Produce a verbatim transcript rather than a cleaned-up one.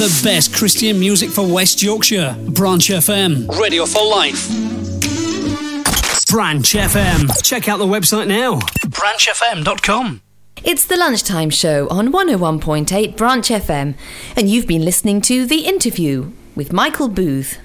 The best Christian music for West Yorkshire. Branch F M. Radio for life. Branch F M. Check out the website now. branch f m dot com. It's the Lunchtime Show on one oh one point eight Branch F M, and you've been listening to The Interview with Michael Booth.